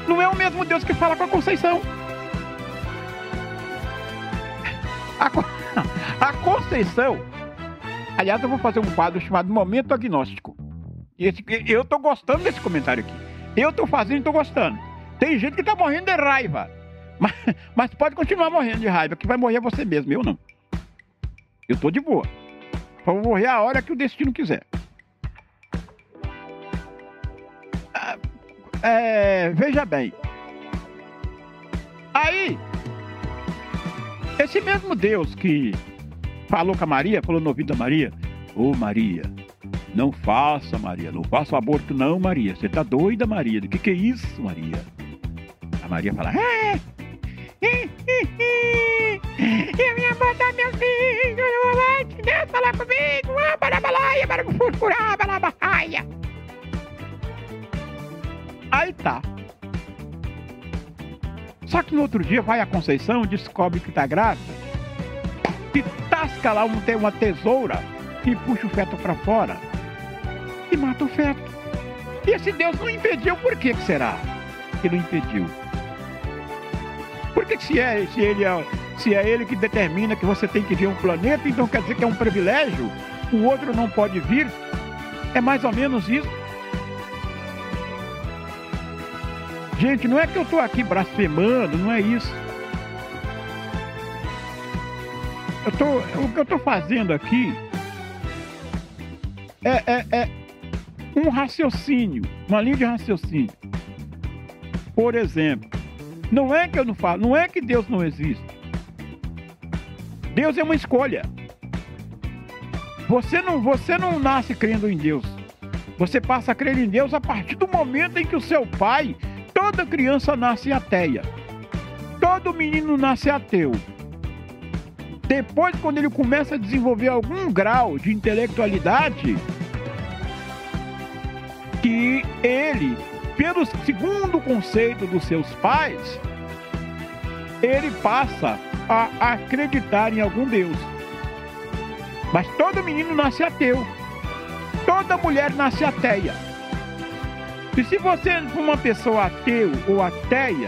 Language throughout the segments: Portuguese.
Não é o mesmo Deus que fala com a Conceição. A Conceição... Aliás, eu vou fazer um quadro chamado Momento Agnóstico. Eu tô gostando desse comentário aqui. Eu tô fazendo e tô gostando. Tem gente que tá morrendo de raiva. Mas pode continuar morrendo de raiva, que vai morrer você mesmo, eu não. Eu tô de boa. Vou morrer a hora que o destino quiser. Veja bem. Aí, esse mesmo Deus que falou com a Maria, falou no ouvido da Maria: ô Maria, não faça, Maria, não faça aborto não, Maria. Você tá doida, Maria? Do que é isso, Maria? A Maria fala: eu ia botar meu filho, Deus falar comigo, aí tá. Só que no outro dia vai a Conceição, descobre que tá grávida, e tasca lá uma tesoura e puxa o feto pra fora e mata o feto. E esse Deus não impediu, por que será que não impediu? Porque se é ele que determina que você tem que vir a um planeta, então quer dizer que é um privilégio, o outro não pode vir? É mais ou menos isso. Gente, não é que eu estou aqui blasfemando, não é isso. O que eu estou fazendo aqui é um raciocínio, uma linha de raciocínio. Por exemplo, não é que eu não falo, não é que Deus não existe. Deus é uma escolha. Você não nasce crendo em Deus. Você passa a crer em Deus a partir do momento em que o seu pai... Toda criança nasce ateia. Todo menino nasce ateu. Depois, quando ele começa a desenvolver algum grau de intelectualidade, que ele, pelo segundo conceito dos seus pais, ele passa a acreditar em algum Deus. Mas todo menino nasce ateu. Toda mulher nasce ateia. E se você for uma pessoa ateu ou ateia,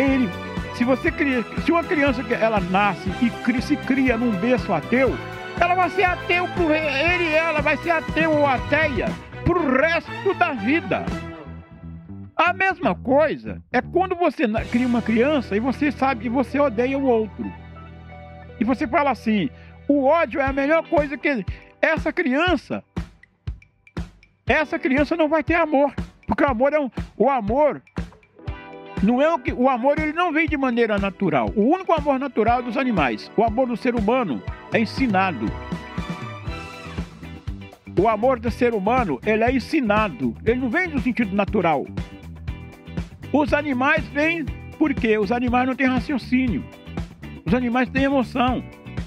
se uma criança ela nasce e se cria num berço ateu, ela vai ser ateu ela vai ser ateu ou ateia pro resto da vida. A mesma coisa é quando você cria uma criança e você sabe que você odeia o outro. E você fala assim: o ódio é a melhor coisa que essa criança não vai ter amor. Porque o amor não é o amor, ele não vem de maneira natural. O único amor natural é dos animais. O amor do ser humano é ensinado. O amor do ser humano, ele é ensinado. Ele não vem do sentido natural. Os animais vêm porque os animais não têm raciocínio. Os animais têm emoção.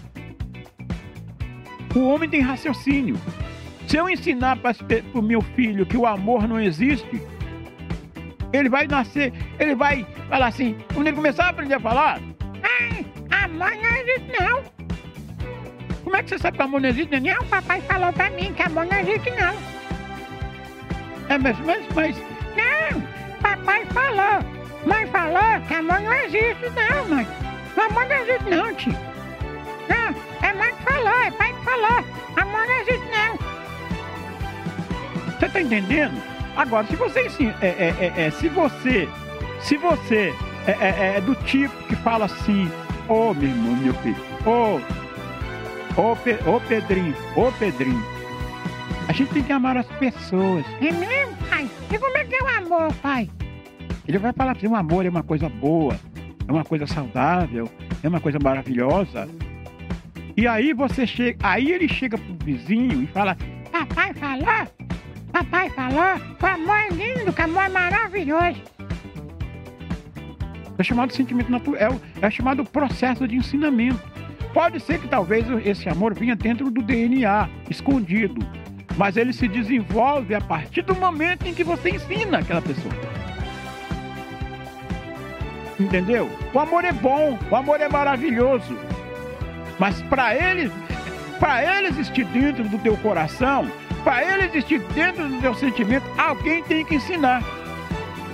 O homem tem raciocínio. Se eu ensinar para o meu filho que o amor não existe, ele vai nascer, ele vai falar assim, quando ele começar a aprender a falar: ai, amor não existe não. Como é que você sabe que amor não existe? Não, o papai falou para mim que amor não existe não. Mas não, papai falou. Mãe falou que amor não existe não, mãe. O amor não existe não, tio. Não, é mãe que falou, é pai que falou. Amor não existe não. Você tá entendendo? Agora, se você ensina, se você é do tipo que fala assim: ô meu irmão, meu filho, ô Pedrinho, a gente tem que amar as pessoas. É mesmo, pai? E como é que é o amor, pai? Ele vai falar assim: o amor é uma coisa boa, é uma coisa saudável, é uma coisa maravilhosa. E aí ele chega pro vizinho e fala: papai falou que o amor é lindo, que o amor é maravilhoso. É chamado sentimento natural, é chamado processo de ensinamento. Pode ser que talvez esse amor venha dentro do DNA, escondido, mas ele se desenvolve a partir do momento em que você ensina aquela pessoa. Entendeu? O amor é bom, o amor é maravilhoso, mas para ele existir dentro do teu coração, para ele existir dentro do teu sentimento, alguém tem que ensinar.